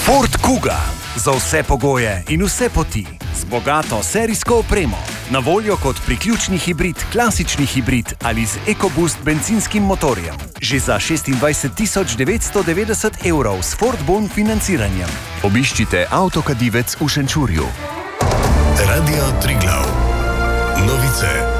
Ford Kuga. Za vse pogoje in vse poti. Z bogato serijsko opremo. Na voljo kot priključni hibrid, klasični hibrid ali z EcoBoost benzinskim motorjem. Že za 26.990 € s Ford Bon financiranjem. Obiščite Avtokadivec v Šenčurju. Radio Triglav. Novice.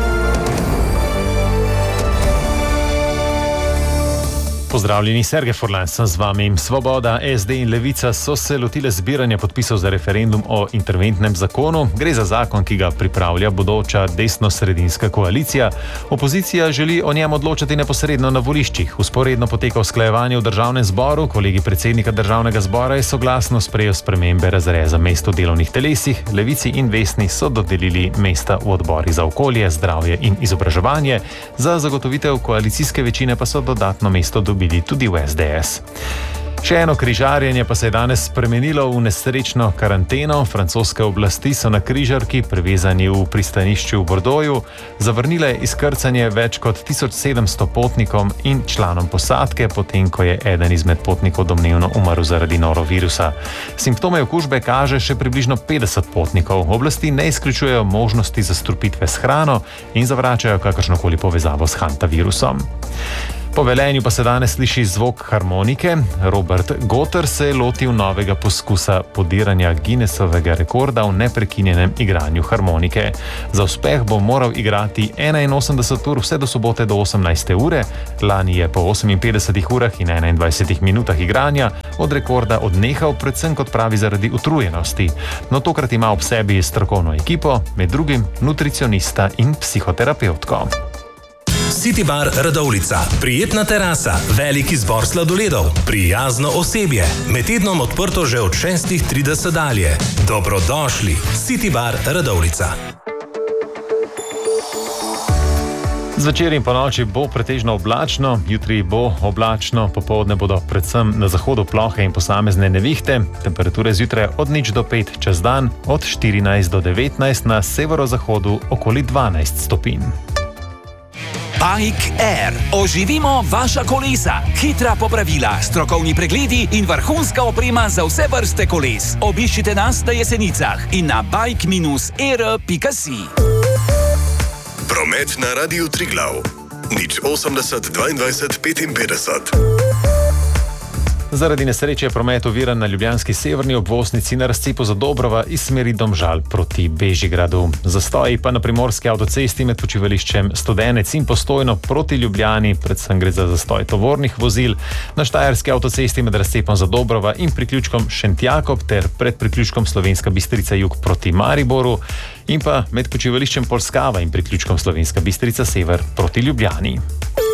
Pozdravljeni, Sergej Furlan sem z vami. Svoboda, SD in Levica so se lotile zbiranja podpisov za referendum o interventnem zakonu. Gre za zakon, ki ga pripravlja bodoča desno-sredinska koalicija. Opozicija želi o njem odločati neposredno na voliščih. Vzporedno poteka usklajevanje v državnem zboru. Kolegi predsednika državnega zbora je soglasno sprejel spremembe razreza mest v delovnih telesih. Levici in Vesni so dodelili mesta v odborih za okolje, zdravje in izobraževanje. Za zagotovitev koalicijske večine pa so dodatno mesto dobili tudi v SDS. Še eno križarjenje pa se je danes spremenilo v nesrečno karanteno. Francoske oblasti so na križarki, privezani v pristanišču v Bordeauxu, zavrnile izkrcanje več kot 1700 potnikom in članom posadke, potem ko je eden izmed potnikov domnevno umrl zaradi norovirusa. Simptome okužbe kaže še približno 50 potnikov. Oblasti ne izključujejo možnosti zastrupitve s hrano in zavračajo kakršnokoli povezavo s hantavirusom. Po Velenju pa se danes sliši zvok harmonike. Robert Gotter se je lotil novega poskusa podiranja Guinnessovega rekorda v neprekinjenem igranju harmonike. Za uspeh bo moral igrati 81 ur vse do sobote do 18. ure. Lani je po 58 urah in 21 minutah igranja od rekorda odnehal, predvsem kot pravi zaradi utrujenosti. No, tokrat ima ob sebi strokovno ekipo, med drugim nutricionista in psihoterapevtko. City Bar Radovljica. Prijetna terasa, velik izbor sladoledov, prijazno osebje. Med tednom odprto že od 6:30 dalje. Dobrodošli. City Bar Radovljica. Zvečer in ponoči bo pretežno oblačno, jutri bo oblačno, popoldne bodo predvsem na zahodu plohe in posamezne nevihte. Temperature zjutraj od 0 do 5 čez dan, od 14 do 19, na severozahodu okoli 12 stopinj. Bike Air. Oživimo vaša kolesa. Hitra popravila, strokovni pregledi in vrhunska oprema za vse vrste koles. Obiščite nas na Jesenicah in na bike-air.si. Promet na Radiu Triglav. 080 22 55. Zaradi nesreče je promet oviran na ljubljanski severni obvoznici na razcepu Zadobrova iz smeri Domžal proti Bežigradu. Zastoji pa na primorski avtocesti med počivališčem Studenec in Postojno proti Ljubljani, predvsem gre za zastoj tovornih vozil, na štajerski avtocesti med razcepom Zadobrova in priključkom Šentjakob ter pred priključkom Slovenska Bistrica jug proti Mariboru in pa med počivališčem Polskava in priključkom Slovenska Bistrica sever proti Ljubljani.